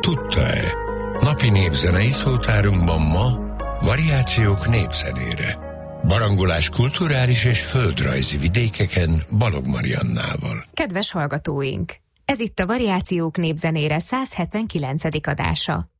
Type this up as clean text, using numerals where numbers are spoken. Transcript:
tudta-e? Napi népzenei szótárunkban ma variációk népzenére. Barangolás kulturális és földrajzi vidékeken Balog Mariannával. Kedves hallgatóink! Ez itt a Variációk népzenére 179. adása.